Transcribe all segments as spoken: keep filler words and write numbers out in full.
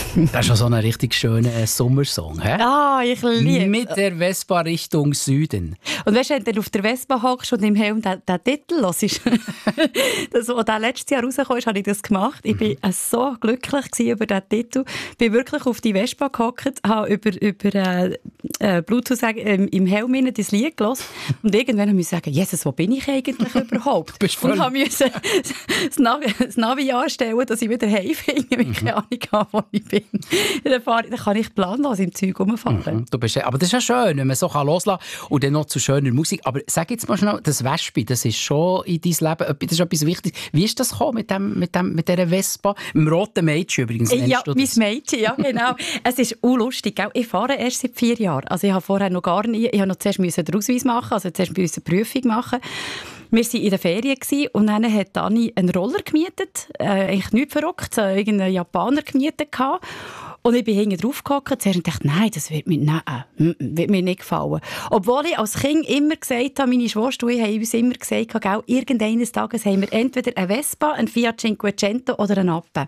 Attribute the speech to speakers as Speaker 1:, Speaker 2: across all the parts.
Speaker 1: Das ist schon so ein richtig schöner äh, Sommersong. He?
Speaker 2: Ah, ich liebe
Speaker 1: Mit der Vespa Richtung Süden.
Speaker 2: Und weißt du, wenn du auf der Vespa hockst und im Helm den, den Titel hörst, das, als der letztes Jahr rausgekommen ist, habe ich das gemacht. Ich war mhm. so glücklich über diesen Titel. Ich bin wirklich auf die Vespa gehockt, habe über, über äh, äh, Bluetooth äh, im Helm rein das Lied gehört und irgendwann musste ich sagen, Jesus, wo bin ich eigentlich überhaupt? Und habe müssen das Navi, das Navi anstellen, dass ich wieder heimfinde, weil ich keine Ahnung habe, wo ich bin. Dann, fahre, dann kann ich planlos im Zeug rumfahren.
Speaker 1: Mhm. Du bist, aber das ist ja schön, wenn man so loslassen kann und dann noch zu schöner Musik. Aber sag jetzt mal schnell, das Wespe, das ist schon in deinem Leben das ist etwas Wichtiges. Wie ist das gekommen mit, dem, mit, dem, mit dieser Vespa? Mit dem roten Mädchen übrigens.
Speaker 2: Ja,
Speaker 1: du
Speaker 2: mein
Speaker 1: das?
Speaker 2: Mädchen, ja genau. Es ist unlustig. Gell? Ich fahre erst seit vier Jahren. Also ich habe vorher noch gar nicht, ich habe noch zuerst den Ausweis machen, also zuerst eine Prüfung machen. Wir waren in der Ferien und dann hat Dani einen Roller gemietet, äh, eigentlich nichts verrückt, so irgendeinen Japaner gemietet gehabt. Und ich bin hinten drauf gehockt und dachte, nein, das wird mir, nein, wird mir nicht gefallen. Obwohl ich als Kind immer gesagt habe, meine Schwester und ich haben uns immer gesagt, gell, irgendeines Tages haben wir entweder eine Vespa, einen Fiat Cinquecento oder einen Ape.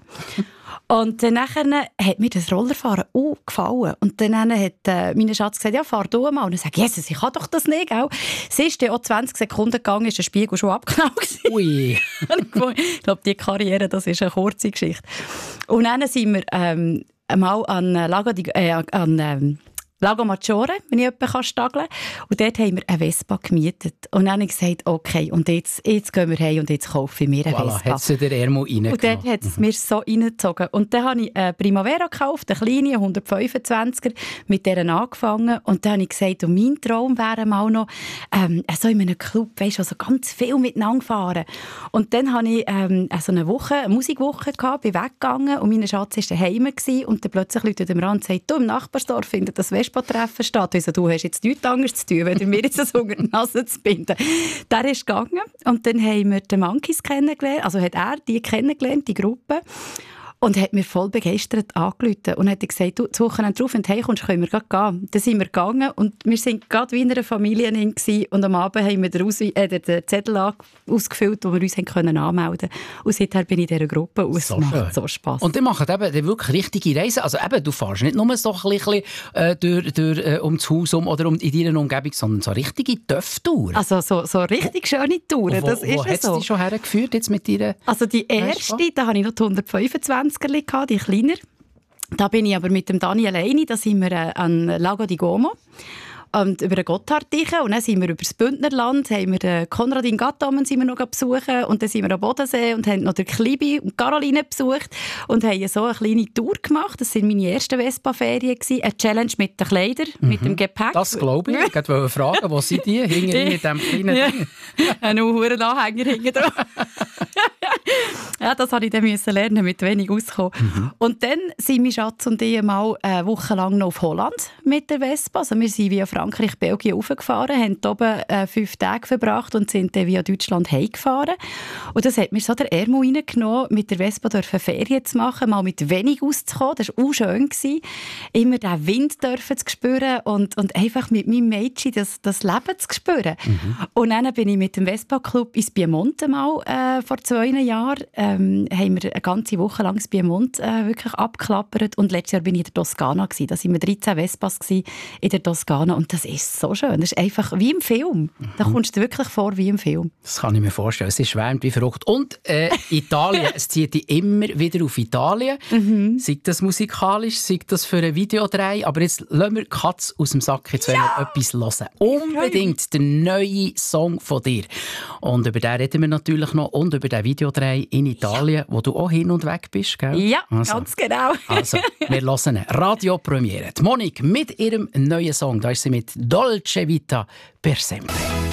Speaker 2: Und dann hat mir das Rollerfahren auch gefallen. Und dann hat äh, meine Schatz gesagt, ja, fahr du mal. Und dann sage ich, Jesus, ich kann doch das nicht. Gell? Sie ist dann auch zwanzig Sekunden gegangen, ist der Spiegel schon abgeknallt.
Speaker 1: Ui.
Speaker 2: Ich glaube, die Karriere, das ist eine kurze Geschichte. Und dann sind wir ähm, mal an Lago, di, äh, an, ähm, Lago Maggiore, wenn ich jemanden stageln kann. Und dort haben wir eine Vespa gemietet. Und dann habe ich gesagt, okay, und jetzt, jetzt gehen wir heim und jetzt kaufe ich mir eine
Speaker 1: voilà,
Speaker 2: Vespa.
Speaker 1: Hat sie den Ermo reingenommen.
Speaker 2: Und dort hat es mhm. mir so reingezogen. Und dann habe ich eine Primavera gekauft, eine kleine, hundertfünfundzwanziger, mit der angefangen. Und dann habe ich gesagt, und mein Traum wäre mal noch, ähm, so in einem Club, weißt du, also ganz viel miteinander fahren. Und dann hatte ich ähm, so eine Woche, eine Musikwoche gehabt, bin weggegangen und mein Schatz war daheim gewesen, und dann plötzlich läutet er mir an und sagt, du, im Nachbarsdorf findet das Vespa-Treffen statt. Also, du hast jetzt nichts anderes zu tun, wenn mir jetzt das unter die Nase zu binden. Der ist gegangen und dann haben wir die Monkeys kennengelernt, also hat er die kennengelernt, die Gruppe. Und hat mir voll begeistert angerufen und hat gesagt, du, zu Wochenende drauf, wenn du heimkommst, können wir gleich gehen. Dann sind wir gegangen und wir sind gerade wie in einer Familie hin gewesen. Und am Abend haben wir den, Aus- äh, den Zettel ausgefüllt, wo wir uns haben können anmelden konnten. Und seither bin ich in dieser Gruppe und es so macht schön. So Spass.
Speaker 1: Und die machen eben wirklich richtige Reisen. Also eben, du fährst nicht nur so ein bisschen äh, durch, durch, äh, um das Haus um oder um in deiner Umgebung, sondern so richtige Töfftouren.
Speaker 2: Also so, so richtig schöne Touren,
Speaker 1: wo,
Speaker 2: das ist
Speaker 1: wo
Speaker 2: es so.
Speaker 1: Wo hast du dich schon hergeführt jetzt mit deiner
Speaker 2: Also die erste,
Speaker 1: Vespa?
Speaker 2: da hatte ich noch die hundertfünfundzwanziger gehabt, die kleiner. Da bin ich aber mit dem Dani alleine, da sind wir äh, an Lago di Como. Und über den Gotthardteichen. Und dann sind wir über das Bündnerland, haben wir den Konrad in Gattommen sind wir noch besuchen. Und dann sind wir am Bodensee und haben noch den Klibi und Caroline besucht. Und haben so eine kleine Tour gemacht. Das waren meine ersten Vespa-Ferien. Eine Challenge mit den Kleidern, mhm. mit dem Gepäck.
Speaker 1: Das glaube ich. Ich wollte fragen, wo sind die? Hinter in diesem kleinen
Speaker 2: ja.
Speaker 1: Ding.
Speaker 2: Ein hohen Anhänger hinten drauf. Ja, das musste ich dann lernen, mit wenig auskommen. Mhm. Und dann sind mein Schatz und ich mal eine Woche lang noch auf Holland mit der Vespa. Also wir sind via Frankreich, Belgien raufgefahren, haben oben äh, fünf Tage verbracht und sind dann via Deutschland heimgefahren. Und das hat mir so der Ärmel reingenommen, mit der Vespa dürfen Ferien zu machen, mal mit wenig auszukommen. Das war auch schön gewesen. Immer den Wind dürfen zu spüren und, und einfach mit meinem Mädchen das, das Leben zu spüren. Mhm. Und dann bin ich mit dem Vespa-Club ins Piemonte mal äh, vor zwei Jahren. Ähm, haben wir eine ganze Woche lang das Piemont äh, wirklich abgeklappert. Und letztes Jahr bin ich in der Toskana gewesen. Da waren wir dreizehn Vespas in der Toskana. Und das ist so schön. Das ist einfach wie im Film. Mhm. Da kommst du wirklich vor wie im Film.
Speaker 1: Das kann ich mir vorstellen. Es ist schwärmt wie verrückt. Und äh, Italien, es zieht dich immer wieder auf Italien. Mhm. Sei das musikalisch, sei das für einen Videodreh. Aber jetzt lassen wir die Katze aus dem Sack, jetzt wollen wir etwas hören. Unbedingt der neue Song von dir. Und über den reden wir natürlich noch. Und über den Videodreh in Italien, wo du auch hin und weg bist, gell?
Speaker 2: Ja,
Speaker 1: also,
Speaker 2: ganz genau.
Speaker 1: Also, wir hören eine Radiopremiere. Die Monique mit ihrem neuen Song, da ist sie mit «Dolce Vita per sempre».